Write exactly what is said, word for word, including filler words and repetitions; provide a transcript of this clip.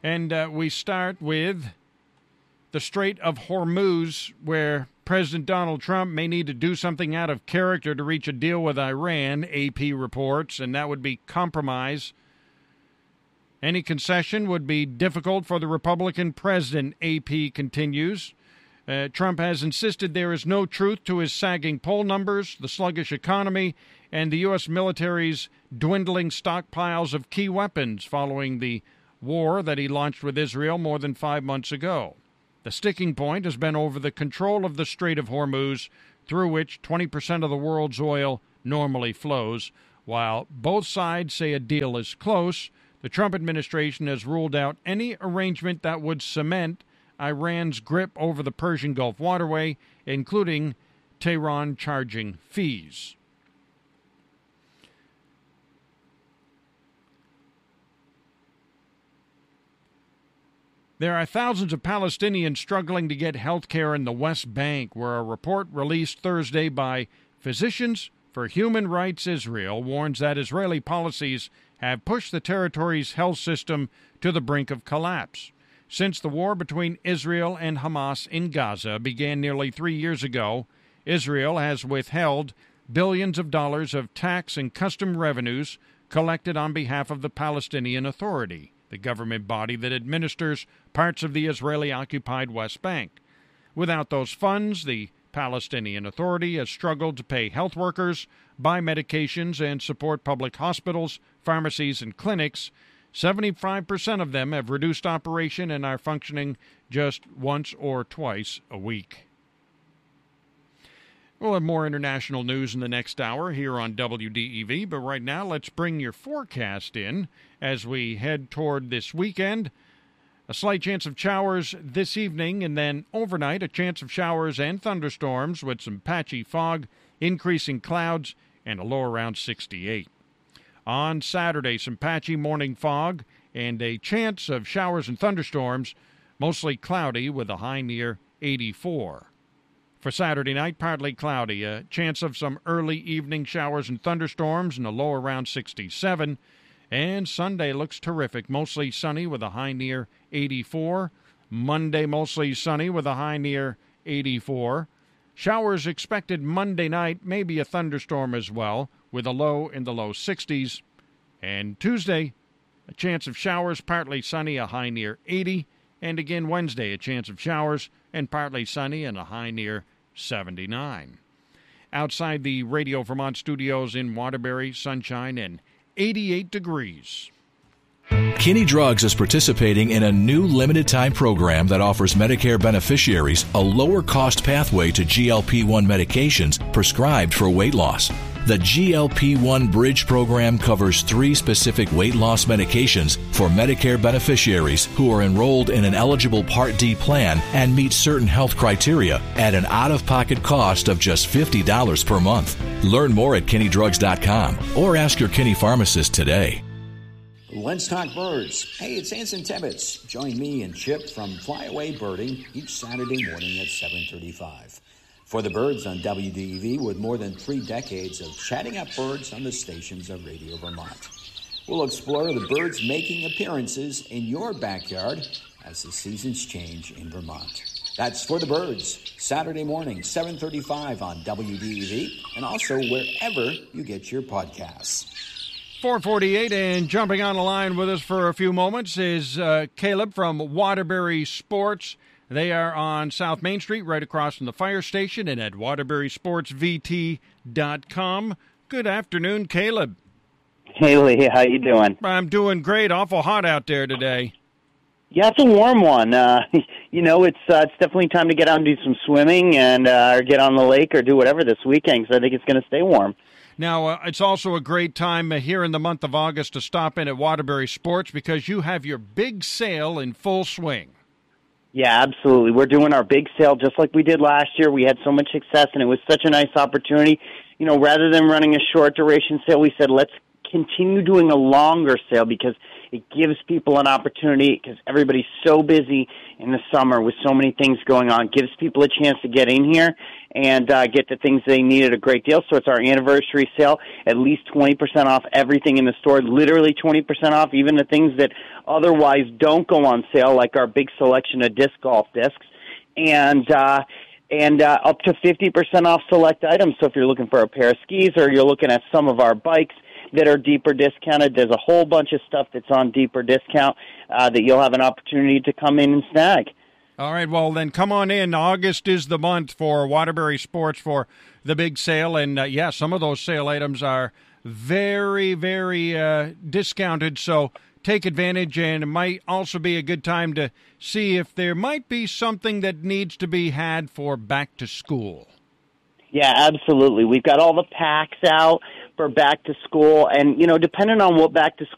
And uh, we start with the Strait of Hormuz, where President Donald Trump may need to do something out of character to reach a deal with Iran, A P reports, and that would be compromise. Any concession would be difficult for the Republican president, A P continues. Uh, Trump has insisted there is no truth to his sagging poll numbers, the sluggish economy, and the U S military's dwindling stockpiles of key weapons following the war that he launched with Israel more than five months ago. The sticking point has been over the control of the Strait of Hormuz, through which twenty percent of the world's oil normally flows. While both sides say a deal is close, the Trump administration has ruled out any arrangement that would cement Iran's grip over the Persian Gulf waterway, including Tehran charging fees. There are thousands of Palestinians struggling to get health care in the West Bank, where a report released Thursday by Physicians for Human Rights Israel warns that Israeli policies have pushed the territory's health system to the brink of collapse. Since the war between Israel and Hamas in Gaza began nearly three years ago, Israel has withheld billions of dollars of tax and custom revenues collected on behalf of the Palestinian Authority, the government body that administers parts of the Israeli-occupied West Bank. Without those funds, the Palestinian Authority has struggled to pay health workers, buy medications, and support public hospitals, pharmacies, and clinics. seventy-five percent of them have reduced operation and are functioning just once or twice a week. We'll have more international news in the next hour here on W D E V, but right now let's bring your forecast in as we head toward this weekend. A slight chance of showers this evening, and then overnight a chance of showers and thunderstorms with some patchy fog, increasing clouds, and a low around sixty-eight. On Saturday, some patchy morning fog and a chance of showers and thunderstorms, mostly cloudy with a high near eighty-four. For Saturday night, partly cloudy, a chance of some early evening showers and thunderstorms and a low around sixty-seven. And Sunday looks terrific, mostly sunny with a high near eighty-four. Monday, mostly sunny with a high near eighty-four. Showers expected Monday night, maybe a thunderstorm as well, with a low in the low sixties. And Tuesday, a chance of showers, partly sunny, a high near eighty. And again Wednesday, a chance of showers and partly sunny and a high near seventy-nine. Outside the Radio Vermont studios in Waterbury, sunshine and eighty-eight degrees. Kinney Drugs is participating in a new limited-time program that offers Medicare beneficiaries a lower-cost pathway to G L P one medications prescribed for weight loss. The G L P one Bridge program covers three specific weight loss medications for Medicare beneficiaries who are enrolled in an eligible Part D plan and meet certain health criteria at an out-of-pocket cost of just fifty dollars per month. Learn more at kinney drugs dot com or ask your Kinney pharmacist today. Let's talk birds. Hey, it's Anson Tebbets. Join me and Chip from Flyaway Birding each Saturday morning at seven thirty-five. For the Birds on W D E V, with more than three decades of chatting up birds on the stations of Radio Vermont. We'll explore the birds making appearances in your backyard as the seasons change in Vermont. That's For the Birds, Saturday morning, seven thirty-five on W D E V, and also wherever you get your podcasts. four forty-eight, and jumping on the line with us for a few moments is uh, Caleb from Waterbury Sports. They are on South Main Street, right across from the fire station, and at waterbury sports v t dot com. Good afternoon, Caleb. Hey, Lee. How you doing? I'm doing great. Awful hot out there today. Yeah, it's a warm one. Uh, you know, it's uh, it's definitely time to get out and do some swimming and uh, or get on the lake or do whatever this weekend, because I think it's going to stay warm. Now, uh, it's also a great time uh, here in the month of August to stop in at Waterbury Sports because you have your big sale in full swing. Yeah, absolutely. We're doing our big sale just like we did last year. We had so much success, and it was such a nice opportunity. You know, rather than running a short duration sale, we said let's continue doing a longer sale because It gives people an opportunity because everybody's so busy in the summer with so many things going on. It gives people a chance to get in here and uh, get the things they need at a great deal. So it's our anniversary sale, at least twenty percent off everything in the store, literally twenty percent off, even the things that otherwise don't go on sale, like our big selection of disc golf discs, and uh, and uh, up to fifty percent off select items. So if you're looking for a pair of skis or you're looking at some of our bikes that are deeper discounted, there's a whole bunch of stuff that's on deeper discount uh, that you'll have an opportunity to come in and snag. All right, well, then come on in. August is the month for Waterbury Sports for the big sale. And, uh, yeah, some of those sale items are very, very uh, discounted. So take advantage, and it might also be a good time to see if there might be something that needs to be had for back to school. Yeah, absolutely. We've got all the packs out for back to school. And, you know, depending on what back to